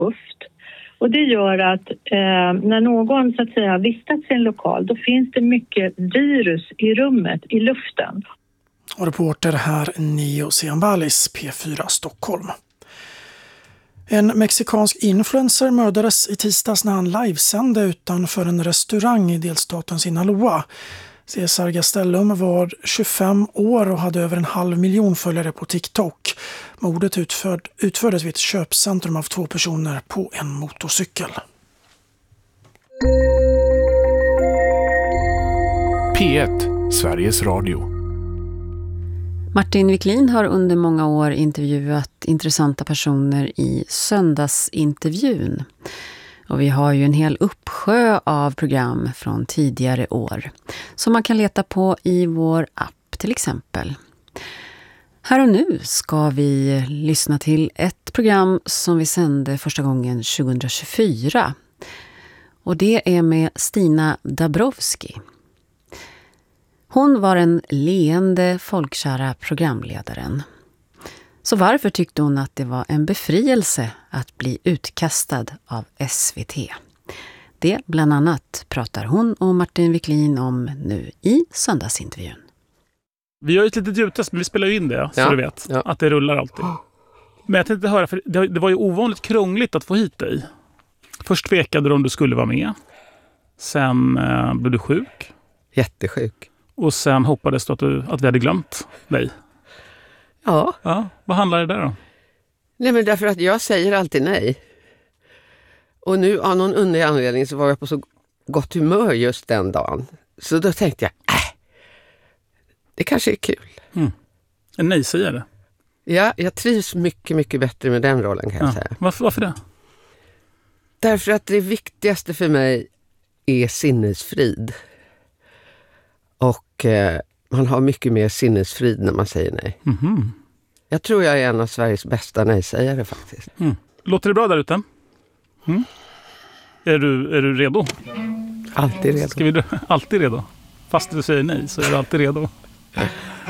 luft. Och det gör att när någon så att säga vistats i en lokal, då finns det mycket virus i rummet, i luften. Och reporter här Nio Siambalis, P4 Stockholm. En mexikansk influencer mördades i tisdags när han livesände utanför en restaurang i delstaten Sinaloa. Cesar Gastelum var 25 år och hade över 500 000 följare på TikTok. Mordet utfördes vid ett köpcentrum av 2 personer på en motorcykel. P1, Sveriges Radio. Martin Wiklin har under många år intervjuat intressanta personer i Söndagsintervjun. Och vi har ju en hel uppsjö av program från tidigare år som man kan leta på i vår app till exempel. Här och nu ska vi lyssna till ett program som vi sände första gången 2024. Och det är med Stina Dabrowski. Hon var en leende, folkkära programledaren. Så varför tyckte hon att det var en befrielse att bli utkastad av SVT? Det bland annat pratar hon och Martin Wiklin om nu i Söndagsintervjun. Vi gör ett litet ljudtest, men vi spelar ju in det, så du vet. Ja. Att det rullar alltid. Men jag tänkte höra, för det var ju ovanligt krångligt att få hit dig. Först tvekade du om du skulle vara med. Sen blev du sjuk. Jättesjuk. Och sen hoppades du att vi hade glömt dig. Ja. Vad handlar det där då? Nej, men därför att jag säger alltid nej. Och nu av någon underlig anledning så var jag på så gott humör just den dagen. Så då tänkte jag, det kanske är kul. En nej-sägare? Ja, jag trivs mycket, mycket bättre med den rollen kan jag säga. Varför det? Därför att det viktigaste för mig är sinnesfrid. Och man har mycket mer sinnesfrid när man säger nej. Mm-hmm. Jag tror jag är en av Sveriges bästa nej-sägare faktiskt. Låter det bra där ute? Är du redo? Alltid redo. Alltid redo? Fast du säger nej så är du alltid redo.